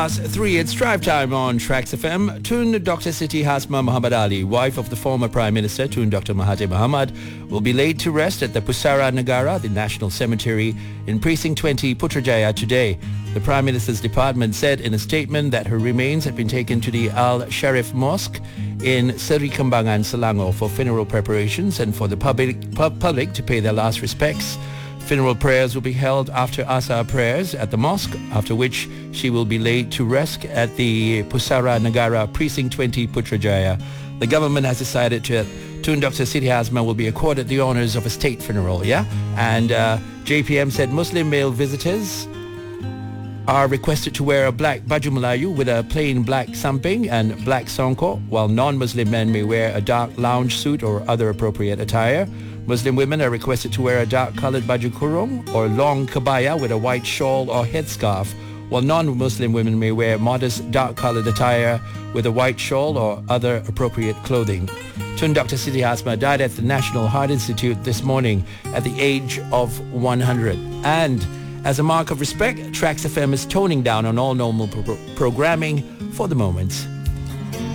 3, it's drive time on Tracks FM. Tun Dr. Siti Hasma Muhammad Ali, wife of the former Prime Minister Tun Dr. Mahathir Mohamad, will be laid to rest at the Pusara Nagara, the National Cemetery in Precinct 20, Putrajaya today. The Prime Minister's department said in a statement that her remains have been taken to the Al Sharif Mosque in Seri Kembangan, Selangor for funeral preparations and for the public to pay their last respects. Funeral prayers will be held after Asar prayers at the mosque, after which she will be laid to rest at the Pusara Nagara Precinct 20 Putrajaya. The government has decided that Tun Dr. Siti Hasma will be accorded the honours of a state funeral, And JPM said Muslim male visitors are requested to wear a black baju Melayu with a plain black samping and black songkok, while non-Muslim men may wear a dark lounge suit or other appropriate attire. Muslim women are requested to wear a dark-coloured baju kurung or long kabaya with a white shawl or headscarf, while non-Muslim women may wear modest dark-coloured attire with a white shawl or other appropriate clothing. Tun Dr. Siti Hasma died at the National Heart Institute this morning at the age of 100. And as a mark of respect, Tracks FM is toning down on all normal programming for the moment.